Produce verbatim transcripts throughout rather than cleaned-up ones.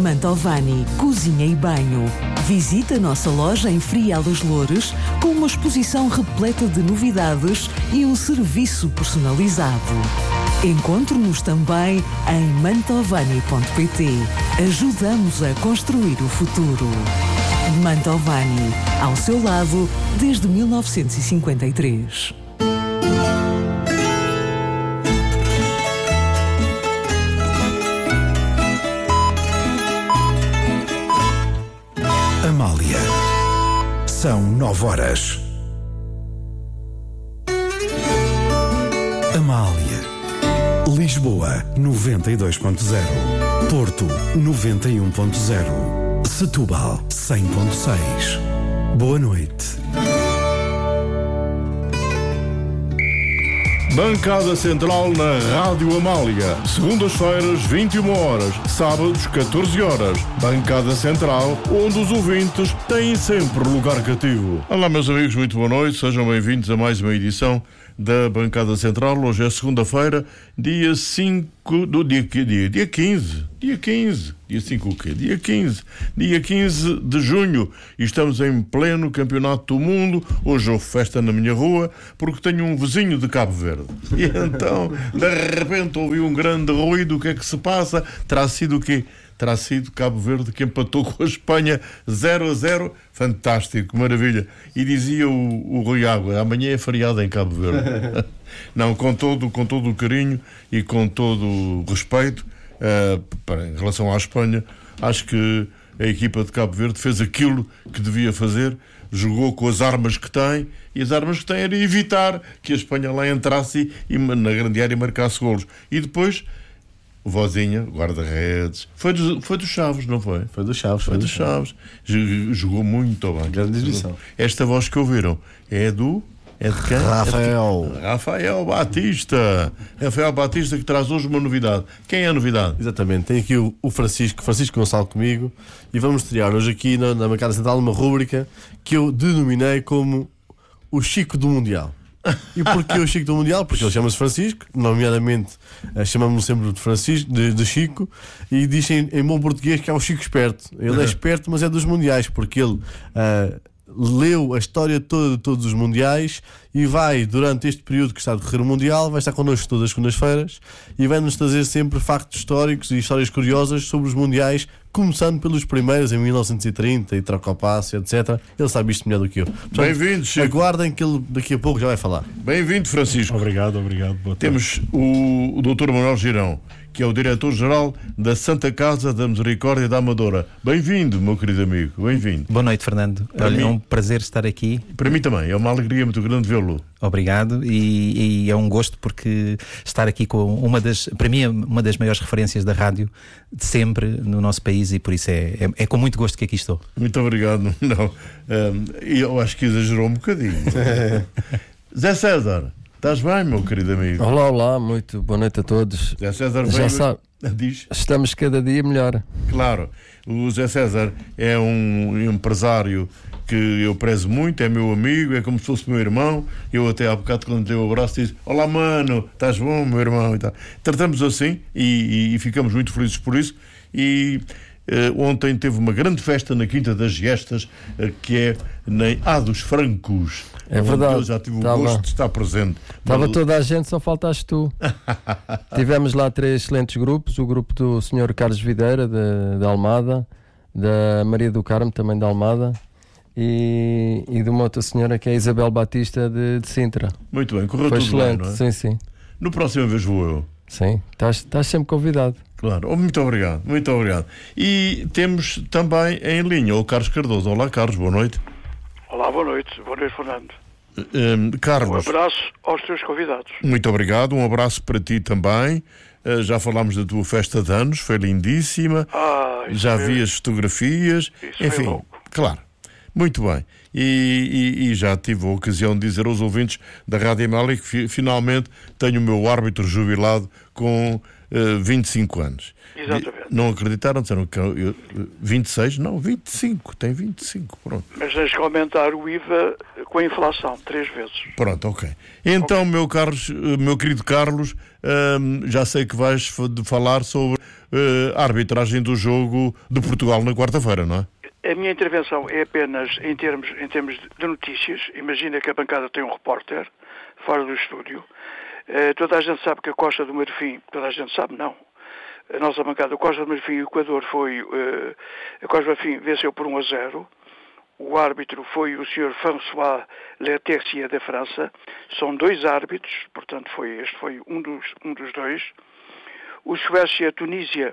Mantovani, cozinha e banho. Visita a nossa loja em Frial dos Loures com uma exposição repleta de novidades e um serviço personalizado. Encontre-nos também em mantovani ponto pt. Ajudamos a construir o futuro. Mantovani, ao seu lado desde mil novecentos e cinquenta e três. Amália. São nove horas. Amália. Lisboa, noventa e dois ponto zero. Porto, noventa e um ponto zero. Setúbal, cem ponto seis. Boa noite. Bancada Central na Rádio Amália. Segundas-feiras, vinte e uma horas. Sábados, catorze horas. Bancada Central, onde os ouvintes têm sempre lugar cativo. Olá, meus amigos, muito boa noite. Sejam bem-vindos a mais uma edição da Bancada Central. Hoje é segunda-feira, dia cinco do dia, dia, dia quinze. Dia quinze. Dia cinco o quê? Dia quinze. Dia quinze de junho. E estamos em pleno Campeonato do Mundo. Hoje houve festa na minha rua, porque tenho um vizinho de Cabo Verde. E então, de repente, ouvi um grande ruído. O que é que se passa? Terá sido o quê? Terá sido Cabo Verde que empatou com a Espanha zero a zero. Fantástico, maravilha. E dizia o, o Rui Água, amanhã é feriado em Cabo Verde. Não, com todo, com todo o carinho e com todo o respeito, uh, para, em relação à Espanha, acho que a equipa de Cabo Verde fez aquilo que devia fazer, jogou com as armas que tem, e as armas que tem era evitar que a Espanha lá entrasse e, e na grande área marcasse golos. E depois... O Vozinha, guarda-redes. Foi do, foi do Chaves, não foi? Foi do Chaves. Foi, foi do Chaves. Chaves. Jogou muito bem. Grande exibição. Esta voz que ouviram é do... É de quem? Rafael. É de quem? Rafael Batista. Rafael Batista, que traz hoje uma novidade. Quem é a novidade? Exatamente. Tem aqui o, o Francisco, Francisco Gonçalo comigo, e vamos estrear hoje aqui na, na Bancada Central uma rúbrica que eu denominei como o Chico do Mundial. E porquê o Chico do Mundial? Porque ele chama-se Francisco, nomeadamente chamamos-lo sempre de Francisco, de, de Chico, e dizem em bom português que é o Chico esperto. Ele é esperto, mas é dos mundiais, porque ele uh, leu a história toda de todos os mundiais e vai, durante este período que está a decorrer o Mundial, vai estar connosco todas as segundas-feiras e vai-nos trazer sempre factos históricos e histórias curiosas sobre os mundiais, começando pelos primeiros em mil novecentos e trinta e troca o passe, etcétera. Ele sabe isto melhor do que eu. Bem-vindo, Chico. Aguardem que ele daqui a pouco já vai falar. Bem-vindo, Francisco. Obrigado, obrigado. Boa tarde. Temos o, o doutor Manuel Girão, que é o diretor-geral da Santa Casa da Misericórdia da Amadora. Bem-vindo, meu querido amigo. Bem-vindo. Boa noite, Fernando. Para Olha, mim, é um prazer estar aqui. Para mim também. É uma alegria muito grande vê-lo. Obrigado. E, e é um gosto porque estar aqui com uma das, para mim, é uma das maiores referências da rádio de sempre no nosso país, e por isso é, é, é com muito gosto que aqui estou. Muito obrigado. Não, um, eu acho que exagerou um bocadinho. Zé César, estás bem, meu querido amigo? Olá, olá, muito boa noite a todos. Zé César Já veio... sabe, Diz. estamos cada dia melhor. Claro, o Zé César é um empresário que eu prezo muito, é meu amigo, é como se fosse meu irmão. Eu até há bocado, quando dei o abraço, disse: olá, mano, estás bom, meu irmão? E tal. Tratamos assim e, e, e ficamos muito felizes por isso. E uh, ontem teve uma grande festa na Quinta das Giestas, uh, que é na A dos Francos. É verdade. Eu já tive o Tava. gosto de estar presente. Estava Mas... toda a gente, só faltaste tu. Tivemos lá três excelentes grupos: o grupo do senhor Carlos Videira, de, de Almada, da Maria do Carmo, também de Almada, e, e de uma outra senhora que é a Isabel Batista, de, de Sintra. Muito bem, correu Foi tudo excelente, bem, não é? sim, sim. No próximo vez vou eu. Sim, estás, estás sempre convidado. Claro, oh, muito obrigado, muito obrigado. E temos também em linha o Carlos Cardoso. Olá, Carlos, boa noite. Olá, boa noite. Boa noite, Fernando. Um, Carlos, Um abraço aos teus convidados. muito obrigado, um abraço para ti também. Uh, já falámos da tua festa de anos, foi lindíssima. Ah, isso já foi- vi as fotografias. Isso Enfim, foi louco. claro, muito bem. E, e- e já tive a ocasião de dizer aos ouvintes da Rádio Amália que fi- finalmente tenho o meu árbitro jubilado com uh, vinte e cinco anos. Exatamente. E não acreditaram? Disseram que eu, eu, vinte e seis? Não, vinte e cinco. Tem vinte e cinco, pronto. Mas tens que aumentar o I V A com a inflação, três vezes. Pronto, ok. Então, meu, Carlos, meu querido Carlos, hum, já sei que vais fa- de falar sobre uh, a arbitragem do jogo de Portugal na quarta-feira, não é? A minha intervenção é apenas em termos, em termos de notícias. Imagina que a bancada tem um repórter fora do estúdio. Uh, toda a gente sabe que a Costa do Marfim, toda a gente sabe, não. A nossa bancada, a Costa do Marfim e o Equador foi, uh, a Costa do Marfim venceu por um a zero. O árbitro foi o senhor François Letercier da França. São dois árbitros, portanto foi, este foi um dos, um dos dois. O Suécia-Tunísia,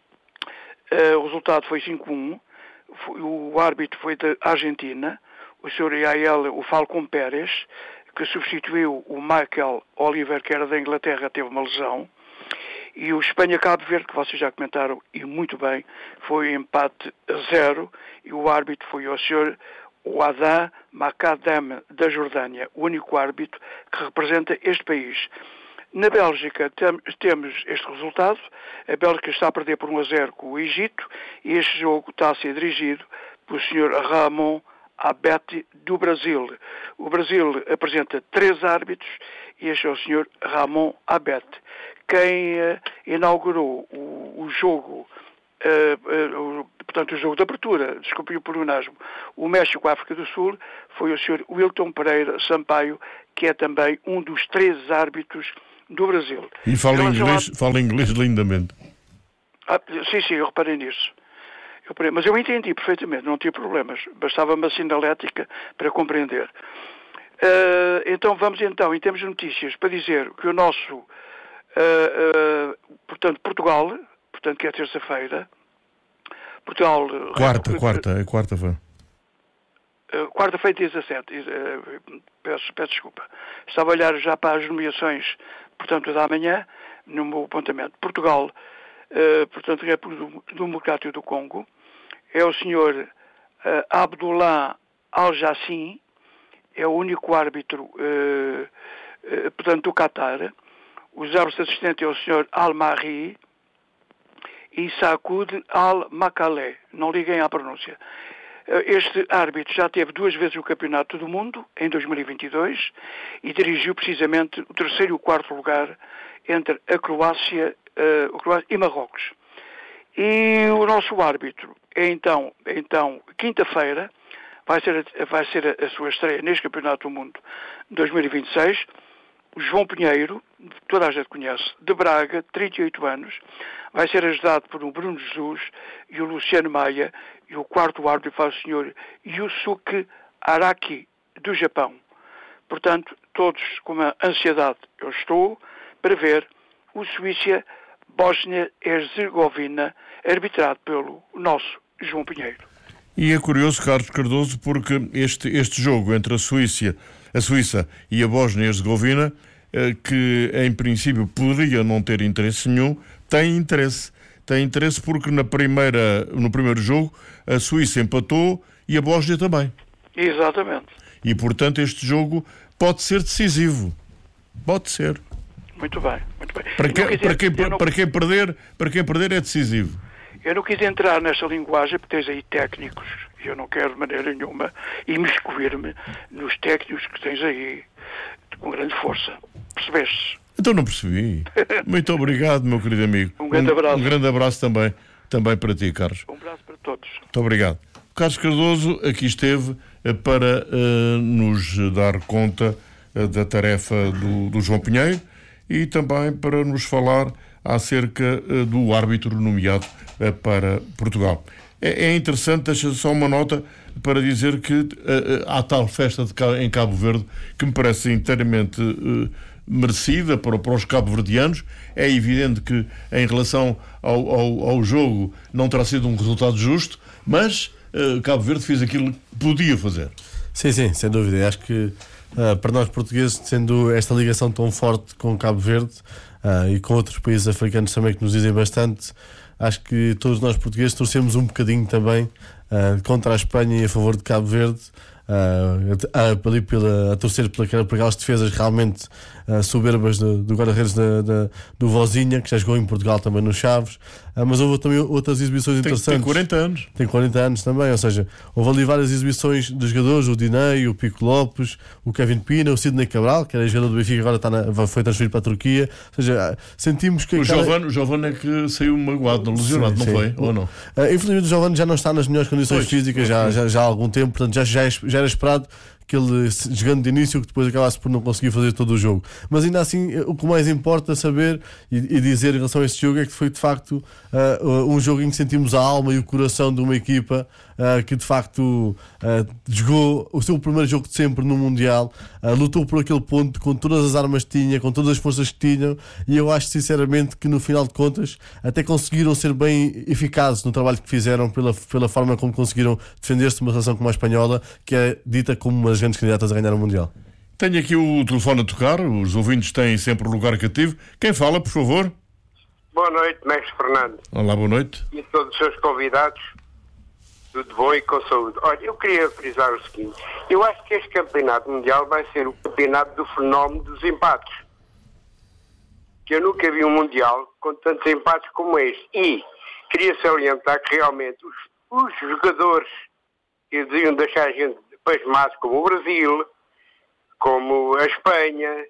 uh, o resultado foi cinco a um. O árbitro foi da Argentina, o senhor Yael, o Falcon Pérez, que substituiu o Michael Oliver, que era da Inglaterra, teve uma lesão. E o Espanha-Cabo Verde, que vocês já comentaram, e muito bem, foi empate a zero, e o árbitro foi o senhor Ouadan Makadem, da Jordânia, o único árbitro que representa este país. Na Bélgica tem, temos este resultado. A Bélgica está a perder por um a zero com o Egito, e este jogo está a ser dirigido pelo senhor Ramon Abete, do Brasil. O Brasil apresenta três árbitros, e este é o senhor Ramon Abete. Quem uh, inaugurou o, o jogo, uh, uh, portanto o jogo de abertura, desculpe o pleonasmo, o México-África do Sul, foi o senhor Wilton Pereira Sampaio, que é também um dos três árbitros do Brasil. E fala inglês, a... fala inglês lindamente. Ah, sim, sim, eu reparei nisso. Eu reparei, mas eu entendi perfeitamente, não tinha problemas. Bastava uma sinalética para compreender. Uh, então vamos então, em termos de notícias, para dizer que o nosso, uh, uh, portanto, Portugal, portanto que é terça-feira, Portugal... Quarta, uh, quarta, é quarta-feira. Uh, quarta-feira dezassete, uh, peço, peço desculpa. Estava a olhar já para as nomeações, portanto, da manhã, no meu apontamento. Portugal, uh, portanto, República Democrática do Congo, é o senhor uh, Abdullah Al-Jassim, é o único árbitro, uh, uh, portanto, do Qatar. Os árbitros assistentes é o senhor Al-Mahri e Sakud Al-Makalé. Não liguem à pronúncia. Uh, este árbitro já teve duas vezes o Campeonato do Mundo, em dois mil e vinte e dois, e dirigiu precisamente o terceiro e o quarto lugar entre a Croácia, uh, a Croácia e Marrocos. E o nosso árbitro é então, então quinta-feira, vai ser, a, vai ser a, a sua estreia neste Campeonato do Mundo dois mil e vinte e seis, o João Pinheiro, toda a gente conhece, de Braga, trinta e oito anos, vai ser ajudado por um Bruno Jesus e o Luciano Maia, e o quarto árbitro vai o senhor Yusuke Araki, do Japão. Portanto, todos com uma ansiedade eu estou para ver o Suíça Bósnia-Herzegovina, arbitrado pelo nosso João Pinheiro. E é curioso, Carlos Cardoso, porque este, este jogo entre a Suíça, a Suíça e a Bósnia-Herzegovina, eh, que em princípio poderia não ter interesse nenhum, tem interesse. Tem interesse porque na primeira, no primeiro jogo a Suíça empatou e a Bósnia também. Exatamente. E portanto este jogo pode ser decisivo. Pode ser. Muito bem, muito bem. Para, que, quis, para, quem, não, para, quem perder, para quem perder é decisivo. Eu não quis entrar nessa linguagem porque tens aí técnicos e eu não quero de maneira nenhuma imiscuir-me nos técnicos que tens aí com grande força. Percebeste? Então não percebi. Muito obrigado, meu querido amigo. Um grande abraço. Um, um grande abraço também, também para ti, Carlos. Um abraço para todos. Muito obrigado. Carlos Cardoso aqui esteve para uh, nos dar conta uh, da tarefa do, do João Pinheiro e também para nos falar acerca uh, do árbitro nomeado uh, para Portugal. É, é interessante, deixa só uma nota para dizer que uh, uh, há tal festa de, em Cabo Verde que me parece inteiramente uh, merecida para, para os cabo-verdianos. É evidente que em relação ao, ao, ao jogo não terá sido um resultado justo, mas uh, Cabo Verde fez aquilo que podia fazer. Sim, sim, sem dúvida. Eu acho que uh, para nós portugueses, sendo esta ligação tão forte com Cabo Verde uh, e com outros países africanos também que nos dizem bastante, acho que todos nós portugueses torcemos um bocadinho também uh, contra a Espanha e a favor de Cabo Verde, uh, a, ali pela, a torcer pela, por aquelas defesas realmente uh, soberbas do, do guarda-redes da, da, do Vozinha, que já jogou em Portugal também no Chaves. Uh, mas houve também outras exibições tem, interessantes. Tem quarenta anos. Tem quarenta anos também, ou seja, houve ali várias exibições de jogadores, o Dinei, o Pico Lopes, o Kevin Pina, o Sidney Cabral, que era jogador do Benfica, agora está na, foi transferido para a Turquia. Ou seja, sentimos que... O aquela... Giovane, o Giovane é que saiu magoado, lesionado, sim, não sim. foi? Ou não? Uh, infelizmente o Giovane já não está nas melhores condições Pois, físicas já, já, já há algum tempo, portanto já, já, já era esperado que ele, jogando de início, que depois acabasse por não conseguir fazer todo o jogo. Mas ainda assim, o que mais importa saber e, e dizer em relação a este jogo é que foi de facto uh, um jogo em que sentimos a alma e o coração de uma equipa uh, que de facto uh, jogou o seu primeiro jogo de sempre no Mundial, uh, lutou por aquele ponto com todas as armas que tinha, com todas as forças que tinham, e eu acho sinceramente que no final de contas até conseguiram ser bem eficazes no trabalho que fizeram pela, pela forma como conseguiram defender-se de uma seleção como a espanhola, que é dita como uma das grandes candidatas a ganhar o Mundial. Tenho aqui o telefone a tocar, os ouvintes têm sempre lugar cativo. Quem fala, por favor? Boa noite, mestre Fernando. Olá, boa noite. E a todos os seus convidados, tudo bom e com saúde. Olha, eu queria frisar o seguinte: eu acho que este campeonato mundial vai ser o campeonato do fenómeno dos empates. Que eu nunca vi um mundial com tantos empates como este. E queria salientar que realmente os, os jogadores que deviam deixar a gente pasmados, como o Brasil, como a Espanha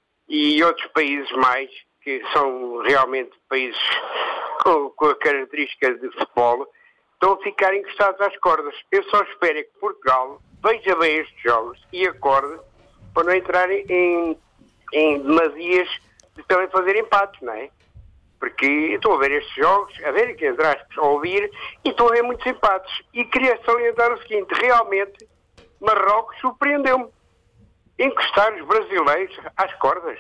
e outros países mais, que são realmente países com, com a característica de futebol, estão a ficar encostados às cordas. Eu só espero é que Portugal veja bem estes jogos e acorde para não entrarem em, em demasias de também fazer empates, não é? Porque estou a ver estes jogos, a ver aqui entre aspas, a ouvir, e estou a ver muitos empates. E queria salientar o seguinte: realmente Marrocos surpreendeu-me. Encostar os brasileiros às cordas.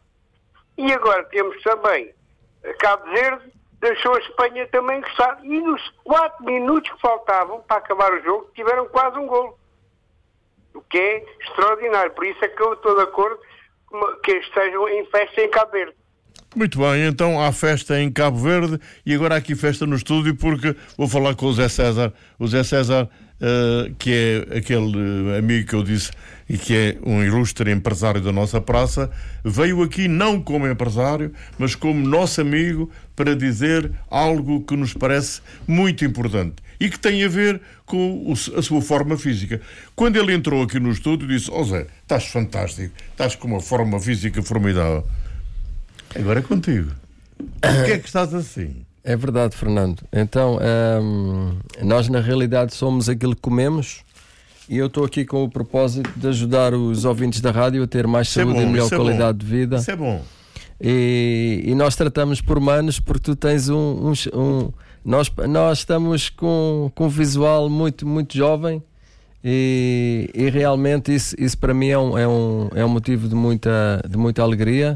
E agora temos também Cabo Verde, deixou a Espanha também encostar. E nos quatro minutos que faltavam para acabar o jogo, tiveram quase um golo. O que é extraordinário. Por isso é que eu estou de acordo que estejam em festa em Cabo Verde. Muito bem, então há festa em Cabo Verde e agora há aqui festa no estúdio, porque vou falar com o Zé César. O Zé César, uh, que é aquele uh, amigo que eu disse e que é um ilustre empresário da nossa praça, veio aqui não como empresário, mas como nosso amigo, para dizer algo que nos parece muito importante e que tem a ver com o, a sua forma física. Quando ele entrou aqui no estúdio, disse: ó oh Zé, estás fantástico, estás com uma forma física formidável. Agora é contigo. Por que é que estás assim? É verdade, Fernando. Então, hum, nós na realidade somos aquilo que comemos, e eu estou aqui com o propósito de ajudar os ouvintes da rádio a ter mais Isso saúde é bom, e melhor isso é qualidade bom. de vida. Isso é bom. E, e nós tratamos por manos, porque tu tens um... um, um nós, nós estamos com, com um visual muito, muito jovem, e, e realmente isso, isso para mim é um, é um, é um motivo de muita, de muita alegria.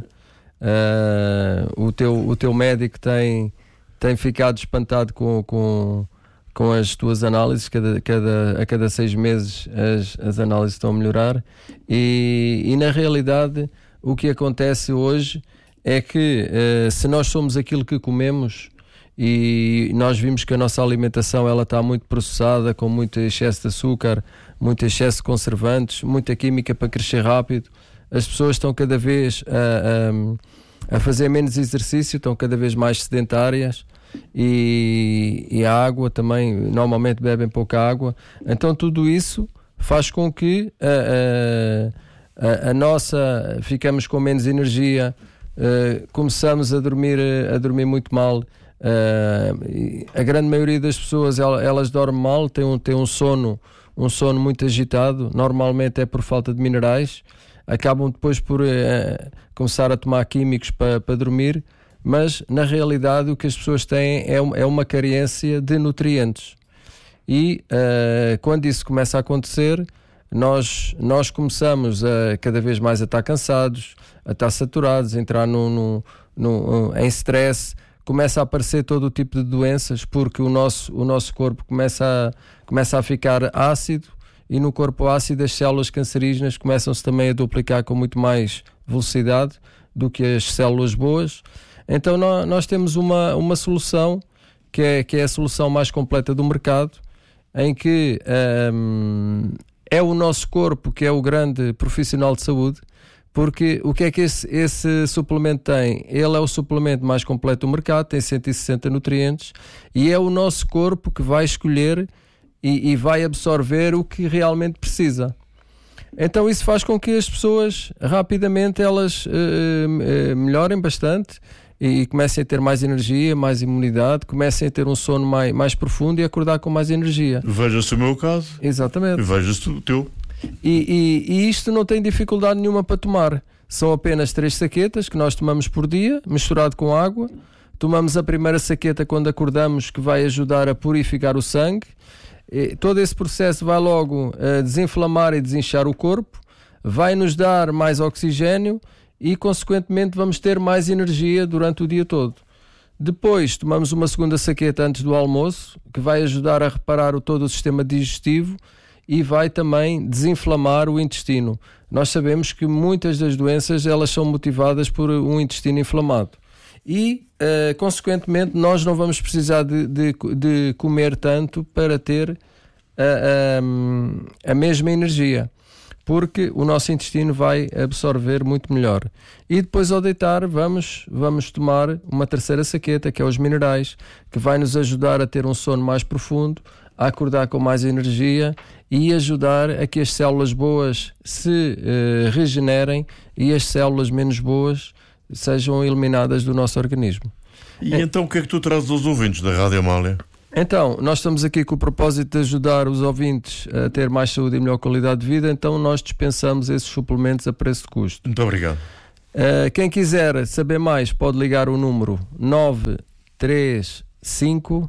Uh, o, teu, o teu médico tem, tem ficado espantado com, com, com as tuas análises. Cada, cada, a cada seis meses as, as análises estão a melhorar, e, e na realidade o que acontece hoje é que uh, se nós somos aquilo que comemos, e nós vimos que a nossa alimentação ela está muito processada, com muito excesso de açúcar, muito excesso de conservantes, muita química para crescer rápido. As pessoas estão cada vez a, a, a fazer menos exercício, estão cada vez mais sedentárias, e, e a água também, normalmente bebem pouca água. Então tudo isso faz com que a, a, a, a nossa, ficamos com menos energia, uh, começamos a dormir, a dormir muito mal. Uh, a grande maioria das pessoas elas, elas dormem mal, têm um, têm um sono, um sono muito agitado, normalmente é por falta de minerais. Acabam depois por uh, começar a tomar químicos para, para dormir, mas na realidade o que as pessoas têm é, é uma carência de nutrientes, e uh, quando isso começa a acontecer, nós, nós começamos a cada vez mais a estar cansados, a estar saturados, a entrar no, no, no, em stress, começa a aparecer todo o tipo de doenças, porque o nosso, o nosso corpo começa a, começa a ficar ácido, e no corpo ácido as células cancerígenas começam-se também a duplicar com muito mais velocidade do que as células boas. Então nós, nós temos uma, uma solução que é, que é a solução mais completa do mercado, em que hum, é o nosso corpo que é o grande profissional de saúde, porque o que é que esse, esse suplemento tem? Ele é o suplemento mais completo do mercado, tem cento e sessenta nutrientes, e é o nosso corpo que vai escolher e, e vai absorver o que realmente precisa. Então isso faz com que as pessoas rapidamente elas uh, uh, melhorem bastante e comecem a ter mais energia, mais imunidade, comecem a ter um sono mais, mais profundo e acordar com mais energia. Veja-se o meu caso. Exatamente. Veja-se o teu. E, e, e isto não tem dificuldade nenhuma para tomar. São apenas três saquetas que nós tomamos por dia, misturado com água. Tomamos a primeira saqueta quando acordamos, que vai ajudar a purificar o sangue. E todo esse processo vai logo uh, desinflamar e desinchar o corpo, vai nos dar mais oxigênio e consequentemente vamos ter mais energia durante o dia todo. Depois tomamos uma segunda saqueta antes do almoço, que vai ajudar a reparar o, todo o sistema digestivo e vai também desinflamar o intestino. Nós sabemos que muitas das doenças elas são motivadas por um intestino inflamado. E, uh, consequentemente, nós não vamos precisar de, de, de comer tanto para ter a, a, a mesma energia, porque o nosso intestino vai absorver muito melhor. E depois, ao deitar, vamos, vamos tomar uma terceira saqueta, que é os minerais, que vai nos ajudar a ter um sono mais profundo, a acordar com mais energia e ajudar a que as células boas se uh, regenerem e as células menos boas sejam eliminadas do nosso organismo. E é. Então o que é que tu trazes aos ouvintes da Rádio Amália? Então, nós estamos aqui com o propósito de ajudar os ouvintes a ter mais saúde e melhor qualidade de vida, então nós dispensamos esses suplementos a preço de custo. Muito obrigado. Uh, quem quiser saber mais pode ligar o número nove três cinco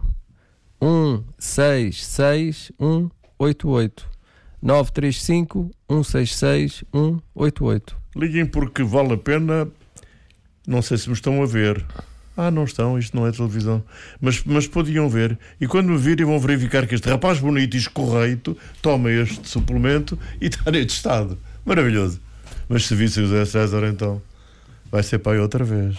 um seis seis um oito oito nove três cinco um seis seis um oito oito. Liguem porque vale a pena. Não sei se me estão a ver. Ah, não estão, isto não é televisão. Mas, mas podiam ver. E quando me virem vão verificar que este rapaz bonito e escorreito toma este suplemento e está neste estado. Maravilhoso. Mas se vissem o Zé César, então vai ser para aí outra vez.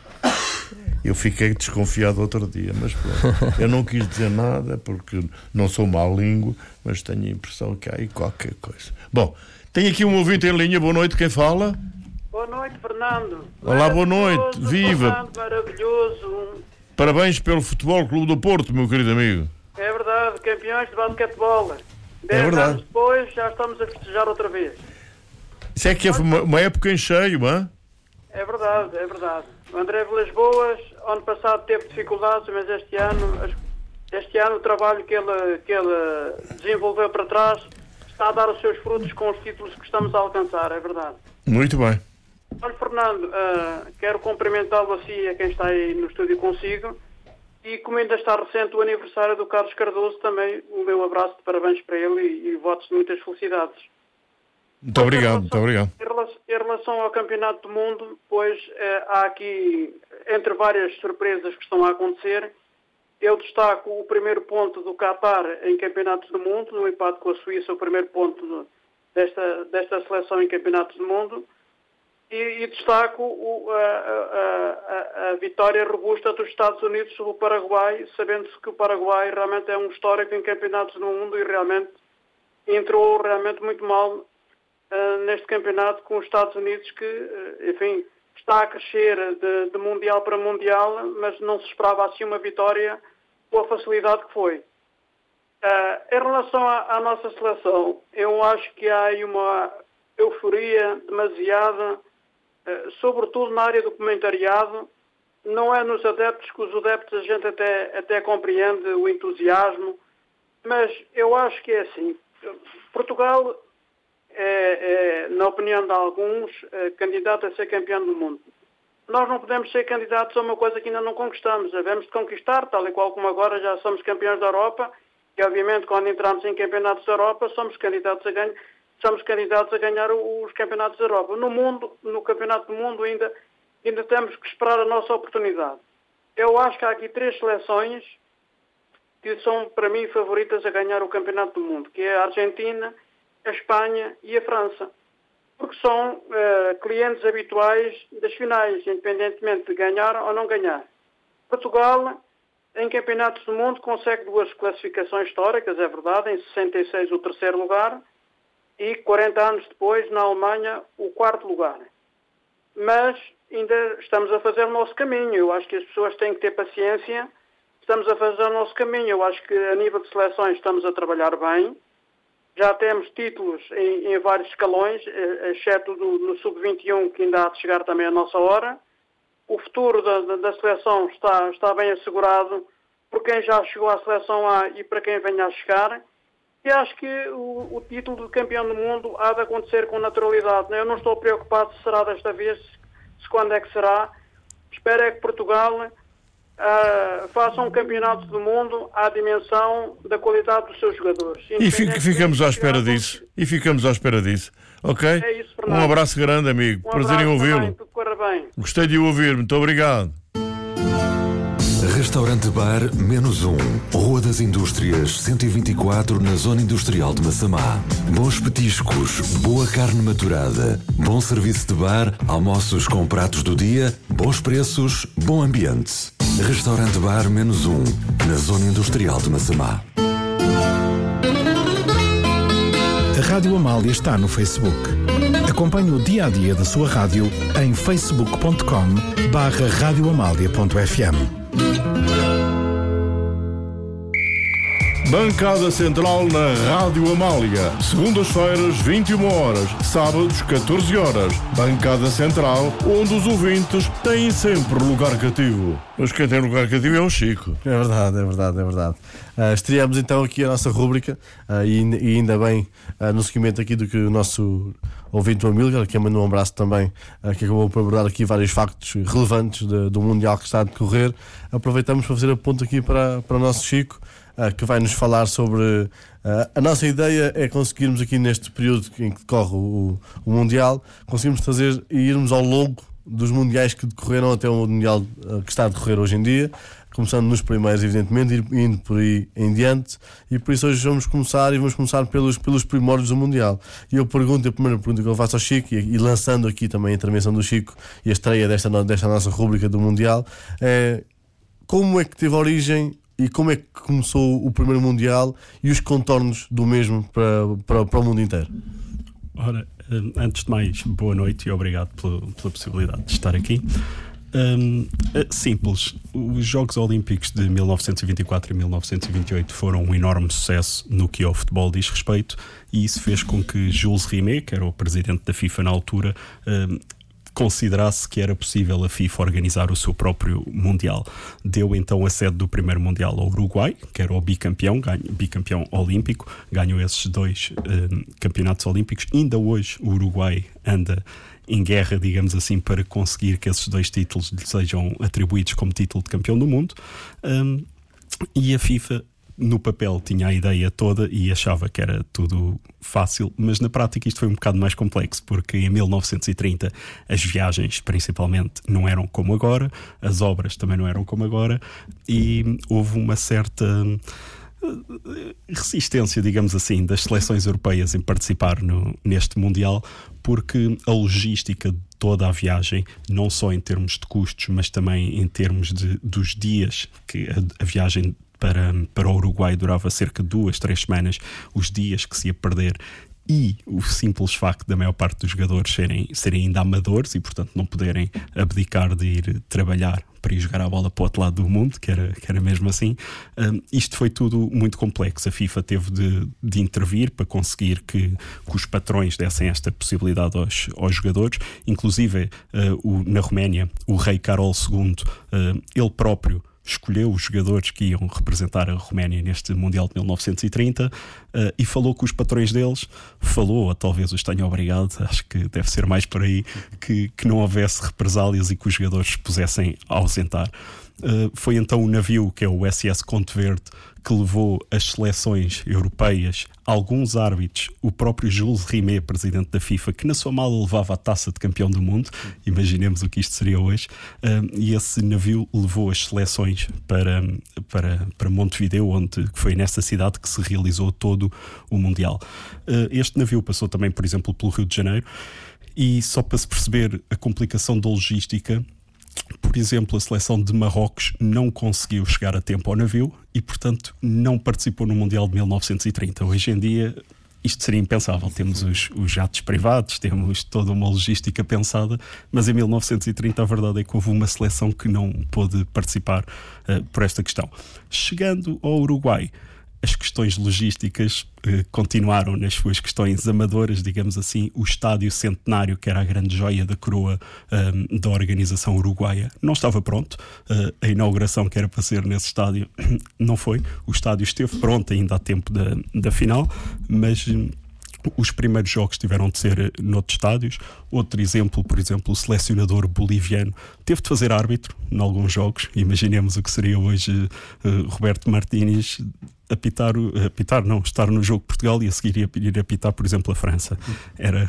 Eu fiquei desconfiado outro dia, mas pronto. Eu não quis dizer nada porque não sou mau língua, mas tenho a impressão que há aí qualquer coisa. Bom, tenho aqui um ouvinte em linha. Boa noite, quem fala? Boa noite, Fernando. Olá, boa noite. Viva. Fernando, maravilhoso. Parabéns pelo Futebol Clube do Porto, meu querido amigo. É verdade, campeões de basquetebol. É Dez verdade. anos depois já estamos a festejar outra vez. Isso é que é uma, uma época em cheio, hã? É verdade, é verdade. O André Vilas Boas, ano passado teve dificuldades, mas este ano, este ano o trabalho que ele, que ele desenvolveu para trás está a dar os seus frutos com os títulos que estamos a alcançar, é verdade. Muito bem. Olha, Fernando, uh, quero cumprimentá-lo assim e a quem está aí no estúdio consigo, e como ainda está recente o aniversário do Carlos Cardoso, também o meu abraço de parabéns para ele e, e votos de muitas felicidades. Muito obrigado, muito obrigado. Em relação, em relação ao Campeonato do Mundo, pois eh, há aqui, entre várias surpresas que estão a acontecer, eu destaco o primeiro ponto do Qatar em Campeonatos do Mundo, no empate com a Suíça, o primeiro ponto do, desta, desta seleção em Campeonatos do Mundo, e, e destaco o, a, a, a, a vitória robusta dos Estados Unidos sobre o Paraguai, sabendo-se que o Paraguai realmente é um histórico em Campeonatos do Mundo e realmente entrou realmente muito mal Uh, neste campeonato com os Estados Unidos, que, uh, enfim, está a crescer de, de mundial para mundial, mas não se esperava assim uma vitória com a facilidade que foi. Uh, em relação à, à nossa seleção, eu acho que há aí uma euforia demasiada, uh, sobretudo na área do comentariado. Não é nos adeptos, que os adeptos a gente até, até compreende o entusiasmo, mas eu acho que é assim. Portugal É, é, na opinião de alguns, é, candidato a ser campeão do mundo. Nós não podemos ser candidatos a uma coisa que ainda não conquistamos. Devemos de conquistar, tal e qual como agora já somos campeões da Europa, e obviamente quando entramos em campeonatos da Europa somos candidatos a ganhar, somos candidatos a ganhar os campeonatos da Europa. No mundo, no campeonato do mundo ainda, ainda temos que esperar a nossa oportunidade. Eu acho que há aqui três seleções que são para mim favoritas a ganhar o campeonato do mundo, que é a Argentina, a Espanha e a França, porque são uh, clientes habituais das finais, independentemente de ganhar ou não ganhar. Portugal, em campeonatos do mundo, consegue duas classificações históricas, é verdade, em sessenta e seis o terceiro lugar, e quarenta anos depois, na Alemanha, o quarto lugar. Mas ainda estamos a fazer o nosso caminho. Eu acho que as pessoas têm que ter paciência. Estamos a fazer o nosso caminho. Eu acho que a nível de seleções estamos a trabalhar bem. Já temos títulos em, em vários escalões, exceto do, no sub vinte e um, que ainda há de chegar também a nossa hora. O futuro da, da, da seleção está, está bem assegurado por quem já chegou à seleção A e para quem venha a chegar. E acho que o, o título de campeão do mundo há de acontecer com naturalidade. Eu não estou preocupado se será desta vez, se quando é que será. Espero é que Portugal uh, faça um campeonato do mundo à dimensão da qualidade dos seus jogadores. E fic, ficamos à espera disso. E ficamos à espera disso. Ok? É isso, um abraço grande, amigo. Um Prazer em ouvi-lo. Tudo corra bem. Gostei de o ouvir. Muito obrigado. Restaurante Bar Menos Um, Rua das Indústrias, cento e vinte e quatro, na Zona Industrial de Massamá. Bons petiscos, boa carne maturada, bom serviço de bar, almoços com pratos do dia, bons preços, bom ambiente. Restaurante Bar Menos Um, na Zona Industrial de Massamá. A Rádio Amália está no Facebook. Acompanhe o dia-a-dia da sua rádio em facebook ponto com barra rádio amália ponto f m. Bancada Central na Rádio Amália. Segundas-feiras, vinte e uma horas. Sábados, catorze horas. Bancada Central, onde os ouvintes têm sempre lugar cativo. Mas quem tem lugar cativo é o Chico. É verdade, é verdade, é verdade. Uh, estreamos então aqui a nossa rúbrica uh, e, e ainda bem uh, no seguimento aqui do que o nosso ouvinte Amílcar, que mandou um abraço também, uh, que acabou por abordar aqui vários factos relevantes de, do Mundial que está a decorrer. Aproveitamos para fazer a ponto aqui para, para o nosso Chico, uh, que vai nos falar sobre... Uh, a nossa ideia é conseguirmos aqui neste período em que decorre o, o Mundial, conseguimos fazer e irmos ao longo dos mundiais que decorreram até o mundial uh, que está a decorrer hoje em dia, começando nos primeiros, evidentemente, e indo por aí em diante, e por isso hoje vamos começar e vamos começar pelos, pelos primórdios do Mundial. E eu pergunto, a primeira pergunta que eu faço ao Chico, e, e lançando aqui também a intervenção do Chico e a estreia desta, desta nossa rúbrica do Mundial, é como é que teve origem e como é que começou o primeiro Mundial e os contornos do mesmo para, para, para o mundo inteiro? Ora, antes de mais, boa noite e obrigado pela, pela possibilidade de estar aqui. Um, simples, os Jogos Olímpicos de mil novecentos e vinte e quatro e mil novecentos e vinte e oito foram um enorme sucesso no que ao futebol diz respeito, e isso fez com que Jules Rimet, que era o presidente da FIFA na altura, um, considerasse que era possível a FIFA organizar o seu próprio Mundial. Deu então a sede do primeiro Mundial ao Uruguai, que era o bicampeão, ganho, bicampeão olímpico, ganhou esses dois um, campeonatos olímpicos. Ainda hoje o Uruguai anda em guerra, digamos assim, para conseguir que esses dois títulos lhe sejam atribuídos como título de campeão do mundo. Um, e a FIFA, no papel, tinha a ideia toda e achava que era tudo fácil, mas na prática isto foi um bocado mais complexo, porque em mil novecentos e trinta as viagens, principalmente, não eram como agora, as obras também não eram como agora, e houve uma certa resistência, digamos assim, das seleções europeias em participar no, neste Mundial, porque a logística de toda a viagem, não só em termos de custos, mas também em termos de, dos dias, que a, a viagem para, para o Uruguai durava cerca de duas, três semanas, os dias que se ia perder, e o simples facto da maior parte dos jogadores serem, serem ainda amadores e, portanto, não poderem abdicar de ir trabalhar para ir jogar a bola para o outro lado do mundo, que era, que era mesmo assim. Um, isto foi tudo muito complexo. A FIFA teve de, de intervir para conseguir que, que os patrões dessem esta possibilidade aos, aos jogadores. Inclusive, uh, o, na Roménia, o rei Carol segundo, uh, ele próprio escolheu os jogadores que iam representar a Roménia neste Mundial de mil novecentos e trinta uh, e falou com os patrões deles, falou, ou talvez os tenha obrigado, acho que deve ser mais por aí, que, que não houvesse represálias e que os jogadores se pusessem a ausentar. Uh, foi então o navio, que é o S S Conte Verde, que levou as seleções europeias, alguns árbitros, o próprio Jules Rimet, presidente da FIFA, que na sua mala levava a taça de campeão do mundo, imaginemos o que isto seria hoje, uh, e esse navio levou as seleções para, para, para Montevideo, onde foi nessa cidade que se realizou todo o Mundial. Uh, este navio passou também, por exemplo, pelo Rio de Janeiro, e só para se perceber a complicação da logística, por exemplo, a seleção de Marrocos não conseguiu chegar a tempo ao navio e, portanto, não participou no Mundial de mil novecentos e trinta. Hoje em dia, isto seria impensável. Temos os, os jatos privados, temos toda uma logística pensada, mas em mil novecentos e trinta a verdade é que houve uma seleção que não pôde participar uh, por esta questão. Chegando ao Uruguai, as questões logísticas eh, continuaram nas suas questões amadoras, digamos assim. O estádio centenário, que era a grande joia da coroa um, da organização uruguaia, não estava pronto. Uh, a inauguração que era para ser nesse estádio não foi. O estádio esteve pronto ainda há tempo da, da final, mas um, os primeiros jogos tiveram de ser noutros estádios. Outro exemplo, por exemplo, o selecionador boliviano teve de fazer árbitro em alguns jogos. Imaginemos o que seria hoje uh, Roberto Martínez apitar, apitar, não, estar no jogo de Portugal e a seguir ir, ir apitar, por exemplo, a França. Era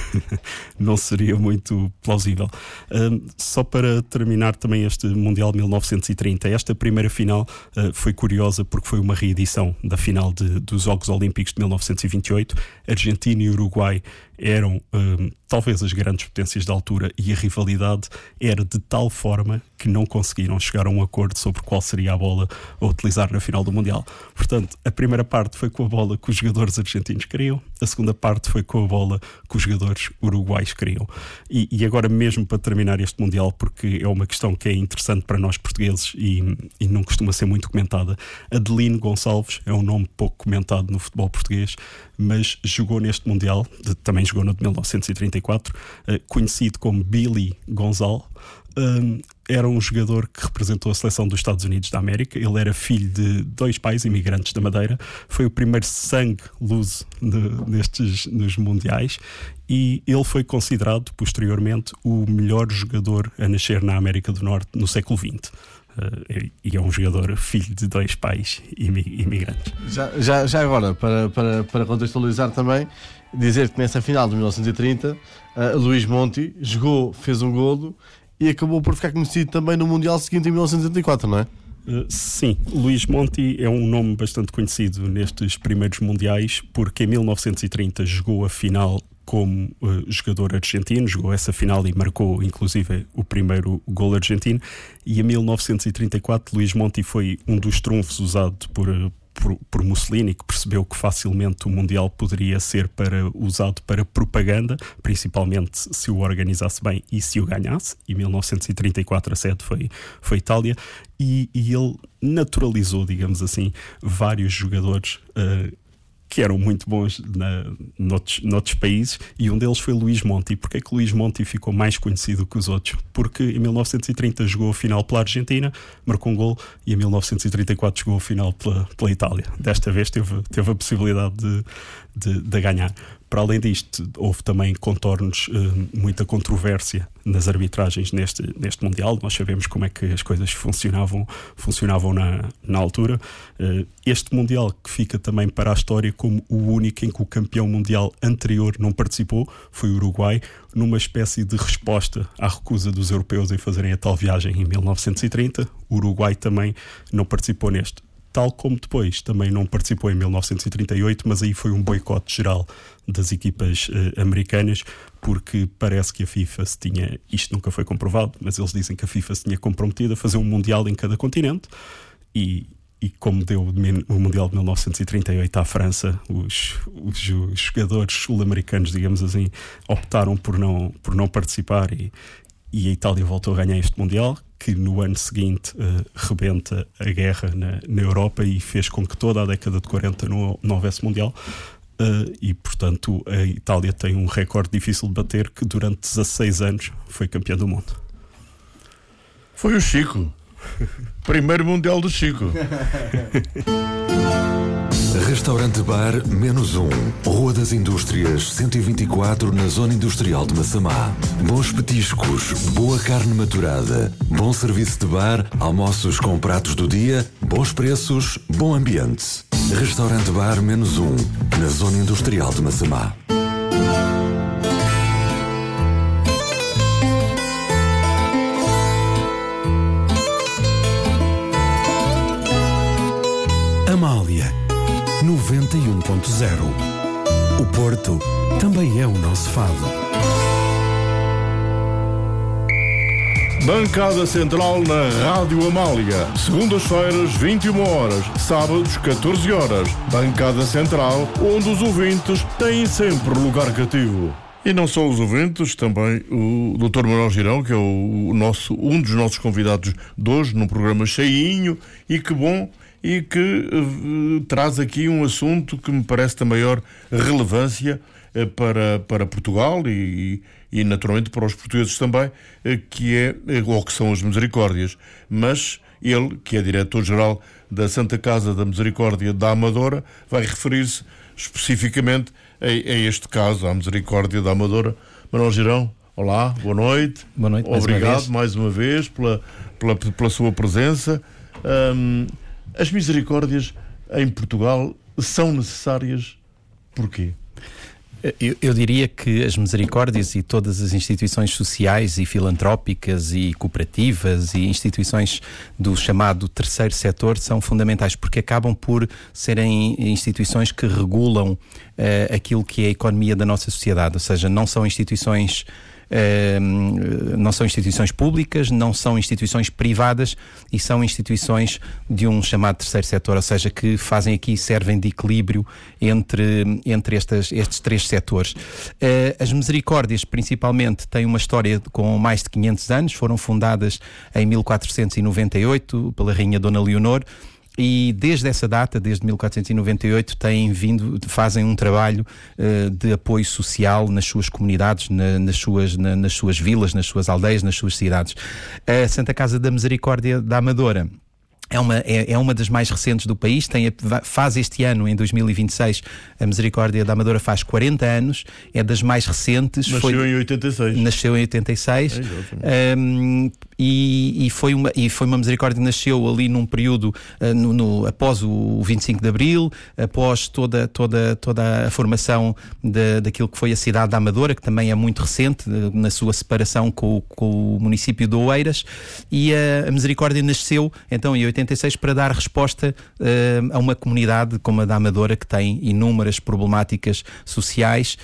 não seria muito plausível. Um, só para terminar também este Mundial mil novecentos e trinta, esta primeira final uh, foi curiosa porque foi uma reedição da final de, dos Jogos Olímpicos de mil novecentos e vinte e oito. Argentina e Uruguai eram um, talvez as grandes potências da altura e a rivalidade era de tal forma que não conseguiram chegar a um acordo sobre qual seria a bola a utilizar na final do Mundial. Portanto, a primeira parte foi com a bola que os jogadores argentinos queriam, a segunda parte foi com a bola que os jogadores uruguais queriam. E, e agora mesmo para terminar este Mundial, porque é uma questão que é interessante para nós portugueses e, e não costuma ser muito comentada, Adelino Gonçalves é um nome pouco comentado no futebol português, mas jogou neste Mundial, de, também jogou no de mil novecentos e trinta e quatro, uh, conhecido como Billy Gonzalo. Um, era um jogador que representou a seleção dos Estados Unidos da América. Ele era filho de dois pais imigrantes da Madeira. Foi o primeiro sangue luso ne, nestes nos mundiais e ele foi considerado posteriormente o melhor jogador a nascer na América do Norte no século vinte. Uh, e é um jogador filho de dois pais imigrantes. Já, já, já agora, para, para, para contextualizar também, dizer que nessa final de mil novecentos e trinta, uh, Luís Monti jogou, fez um golo e acabou por ficar conhecido também no Mundial seguinte em mil novecentos e setenta e quatro, não é? Uh, sim, Luís Monti é um nome bastante conhecido nestes primeiros mundiais porque em mil novecentos e trinta jogou a final como uh, jogador argentino, jogou essa final e marcou inclusive o primeiro gol argentino, e em mil novecentos e trinta e quatro Luís Monti foi um dos trunfos usado por, por, por Mussolini, que percebeu que facilmente o Mundial poderia ser para, usado para propaganda, principalmente se o organizasse bem e se o ganhasse. Em mil novecentos e trinta e quatro a sede foi, foi Itália, e, e ele naturalizou, digamos assim, vários jogadores uh, que eram muito bons na, noutros, noutros países, e um deles foi Luís Monti. Porquê é que Luís Monti ficou mais conhecido que os outros? Porque em mil novecentos e trinta jogou a final pela Argentina, marcou um gol, e em mil novecentos e trinta e quatro jogou a final pela, pela Itália. Desta vez teve, teve a possibilidade de, de, de ganhar. Para além disto, houve também contornos, uh, muita controvérsia nas arbitragens neste, neste Mundial. Nós sabemos como é que as coisas funcionavam, funcionavam na, na altura. Uh, este Mundial que fica também para a história como o único em que o campeão mundial anterior não participou, foi o Uruguai, numa espécie de resposta à recusa dos europeus em fazerem a tal viagem em mil novecentos e trinta. O Uruguai também não participou neste. Tal como depois também não participou em mil novecentos e trinta e oito, mas aí foi um boicote geral das equipas uh, americanas, porque parece que a FIFA se tinha, isto nunca foi comprovado, mas eles dizem que a FIFA se tinha comprometido a fazer um Mundial em cada continente, e, e como deu o Mundial de mil novecentos e trinta e oito à França, os, os, os jogadores sul-americanos, digamos assim, optaram por não, por não participar, e, e a Itália voltou a ganhar este Mundial, que no ano seguinte uh, rebenta a guerra na, na Europa e fez com que toda a década de quarenta não, não houvesse Mundial. Uh, e, portanto, a Itália tem um recorde difícil de bater, que durante dezasseis anos foi campeã do mundo. Foi o Chico. Primeiro Mundial do Chico. Restaurante Bar Menos Um, Rua das Indústrias, cento e vinte e quatro, na Zona Industrial de Massamá. Bons petiscos, boa carne maturada, bom serviço de bar, almoços com pratos do dia, bons preços, bom ambiente. Restaurante Bar Menos Um, na Zona Industrial de Massamá. Amália noventa e um ponto zero. O Porto também é o nosso fado. Bancada Central na Rádio Amália. Segundas-feiras, vinte e uma horas. Sábados, catorze horas. Bancada Central, onde os ouvintes têm sempre lugar cativo. E não só os ouvintes, também o doutor Manuel Girão, que é o nosso, um dos nossos convidados de hoje, num programa cheinho, e que bom, e que uh, traz aqui um assunto que me parece da maior relevância uh, para, para Portugal e, e, e naturalmente para os portugueses também, uh, que é, uh, ou que são as Misericórdias. Mas ele, que é diretor-geral da Santa Casa da Misericórdia da Amadora, vai referir-se especificamente a, a este caso, à Misericórdia da Amadora. Manuel Girão, olá, boa noite. Boa noite, mais Obrigado uma vez. mais uma vez pela, pela, pela sua presença. Um, as misericórdias em Portugal são necessárias porquê? Eu, eu diria que as misericórdias e todas as instituições sociais e filantrópicas e cooperativas e instituições do chamado terceiro setor são fundamentais porque acabam por serem instituições que regulam uh, aquilo que é a economia da nossa sociedade, ou seja, não são instituições Uh, não são instituições públicas, não são instituições privadas e são instituições de um chamado terceiro setor, ou seja, que fazem aqui, servem de equilíbrio entre, entre estas, estes três setores. Uh, as Misericórdias, principalmente, têm uma história com mais de quinhentos anos, foram fundadas em mil quatrocentos e noventa e oito pela Rainha Dona Leonor. E desde essa data, desde mil quatrocentos e noventa e oito, têm vindo, fazem um trabalho uh, de apoio social nas suas comunidades, na, nas, suas, na, nas suas vilas, nas suas aldeias, nas suas cidades. A Santa Casa da Misericórdia da Amadora É uma, é, é uma das mais recentes do país, tem, faz este ano, em dois mil e vinte e seis, a Misericórdia da Amadora faz quarenta anos, é das mais recentes. Nasceu foi, em oitenta e seis. Nasceu em oitenta e seis. É, um, e, e, foi uma, e foi uma Misericórdia que nasceu ali num período, uh, no, no, após o vinte e cinco de Abril, após toda, toda, toda a formação de, daquilo que foi a cidade da Amadora, que também é muito recente, na sua separação com, com o município de Oeiras, e a, a Misericórdia nasceu, então, em oitenta e seis, para dar resposta uh, a uma comunidade como a da Amadora, que tem inúmeras problemáticas sociais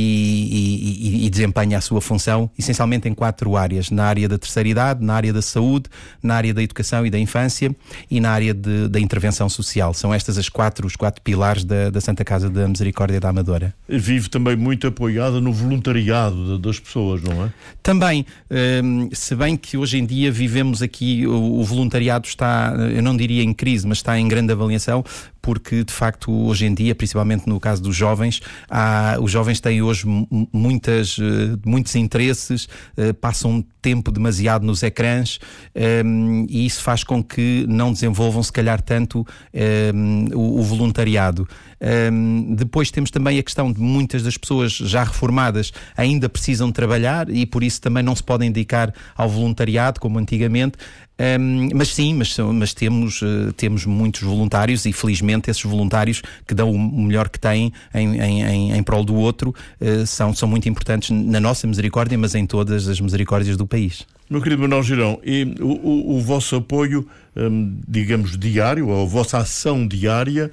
e, e, e desempenha a sua função essencialmente em quatro áreas: na área da terceira idade, na área da saúde, na área da educação e da infância e na área de, da intervenção social. São estas as quatro, os quatro pilares da, da Santa Casa da Misericórdia da Amadora. Vive também muito apoiada no voluntariado das pessoas, não é? Também, um, se bem que hoje em dia vivemos aqui, o, o voluntariado está, eu não diria em crise, mas está em grande avaliação, porque de facto hoje em dia, principalmente no caso dos jovens, há, os jovens têm hoje muitas, muitos interesses, passam tempo demasiado nos ecrãs, um, e isso faz com que não desenvolvam se calhar tanto um, o, o voluntariado. Um, depois temos também a questão de muitas das pessoas já reformadas ainda precisam trabalhar e por isso também não se podem dedicar ao voluntariado como antigamente. Um, mas sim, mas, mas temos, uh, temos muitos voluntários e felizmente esses voluntários que dão o melhor que têm em, em, em, em prol do outro uh, são, são muito importantes na nossa misericórdia, mas em todas as misericórdias do país. Meu querido Manuel Girão, e o, o, o vosso apoio, um, digamos, diário, ou a vossa ação diária,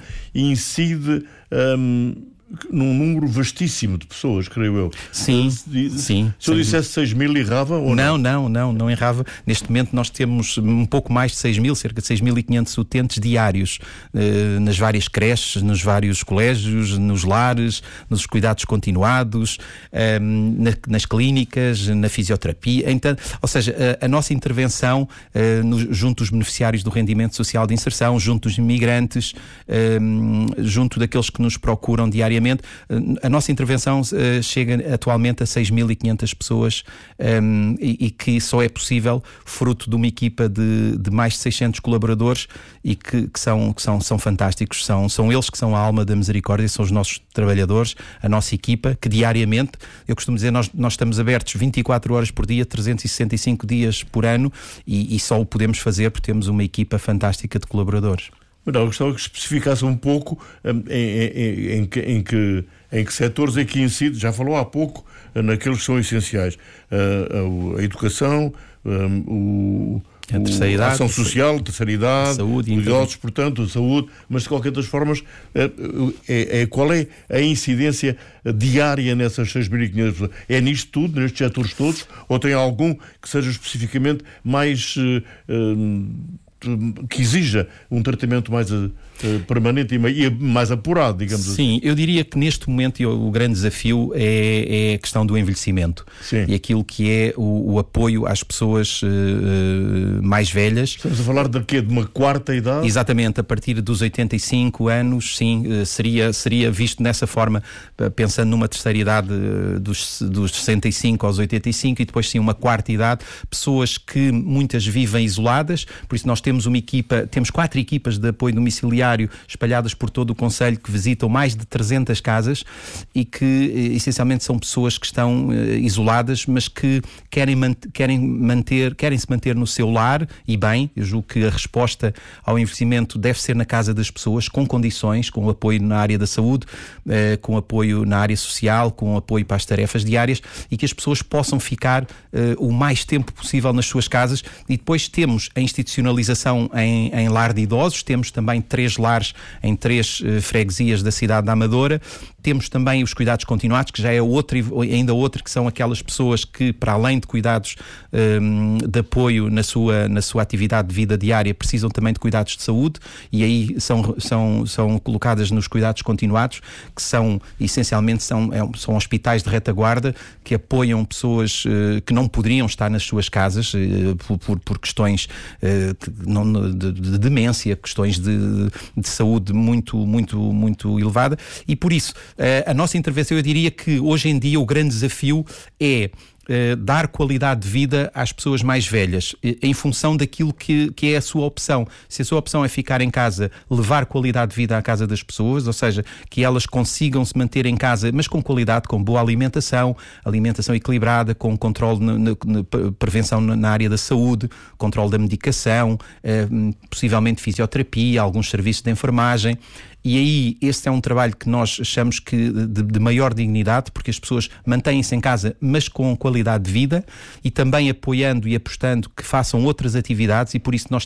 incide um, num número vastíssimo de pessoas, creio eu. Sim, se, sim. Se eu dissesse seis mil, errava ou não? Não, não, não, não errava. Neste momento nós temos um pouco mais de seis mil, cerca de seis mil e quinhentos utentes diários, eh, nas várias creches, nos vários colégios, nos lares, nos cuidados continuados, eh, na, nas clínicas, na fisioterapia. Então, ou seja, a, a nossa intervenção eh, no, junto dos beneficiários do rendimento social de inserção, junto dos imigrantes, eh, junto daqueles que nos procuram diariamente, a nossa intervenção uh, chega atualmente a seis mil e quinhentas pessoas, um, e, e que só é possível fruto de uma equipa de, de mais de seiscentos colaboradores e que, que, são, que são, são fantásticos. São, são eles que são a alma da misericórdia, são os nossos trabalhadores, a nossa equipa, que diariamente, eu costumo dizer, nós, nós estamos abertos vinte e quatro horas por dia, trezentos e sessenta e cinco dias por ano, e, e só o podemos fazer porque temos uma equipa fantástica de colaboradores. Não, eu gostava que especificasse um pouco um, em, em, em, que, em, que, em que setores é que incide, já falou há pouco, naqueles que são essenciais. Uh, a, a educação, um, o, A terceira idade, a ação social, a terceira idade, a saúde, os idosos, portanto, a saúde, mas de qualquer das formas, é, é, qual é a incidência diária nessas seis mil e quinhentas pessoas? É nisto tudo, nestes setores todos, ou tem algum que seja especificamente mais... Uh, uh, que exija um tratamento mais uh, permanente e mais apurado, digamos assim? Sim, eu diria que neste momento o grande desafio é, é a questão do envelhecimento. Sim. E aquilo que é o, o apoio às pessoas uh, mais velhas. Estamos a falar de quê? De uma quarta idade? Exatamente, a partir dos oitenta e cinco anos, sim, uh, seria, seria visto dessa forma, uh, pensando numa terceira idade uh, dos, dos sessenta e cinco aos oitenta e cinco e depois sim uma quarta idade, pessoas que muitas vivem isoladas, por isso nós temos uma equipa, temos quatro equipas de apoio domiciliário espalhadas por todo o concelho que visitam mais de trezentas casas e que essencialmente são pessoas que estão uh, isoladas, mas que querem, man- querem manter, querem se manter no seu lar e bem. Eu julgo que a resposta ao envelhecimento deve ser na casa das pessoas, com condições, com apoio na área da saúde, uh, com apoio na área social, com apoio para as tarefas diárias e que as pessoas possam ficar uh, o mais tempo possível nas suas casas. E depois temos a institucionalização Em, em lar de idosos, temos também três lares em três uh, freguesias da cidade da Amadora, temos também os cuidados continuados, que já é outro, ainda outro, que são aquelas pessoas que, para além de cuidados um, de apoio na sua, na sua atividade de vida diária, precisam também de cuidados de saúde e aí são, são, são colocadas nos cuidados continuados, que são, essencialmente, são, é, são hospitais de retaguarda que apoiam pessoas uh, que não poderiam estar nas suas casas uh, por, por, por questões uh, que, não, de, de demência, questões de, de saúde muito, muito, muito elevada e por isso a nossa intervenção, eu diria que hoje em dia o grande desafio é Uh, dar qualidade de vida às pessoas mais velhas, uh, em função daquilo que, que é a sua opção. Se a sua opção é ficar em casa, levar qualidade de vida à casa das pessoas, ou seja, que elas consigam se manter em casa, mas com qualidade, com boa alimentação, alimentação equilibrada, com controle, na, na, na prevenção na, na área da saúde, controle da medicação, uh, possivelmente fisioterapia, alguns serviços de enfermagem. E aí, este é um trabalho que nós achamos que de, de maior dignidade, porque as pessoas mantêm-se em casa, mas com qualidade de vida e também apoiando e apostando que façam outras atividades e por isso nós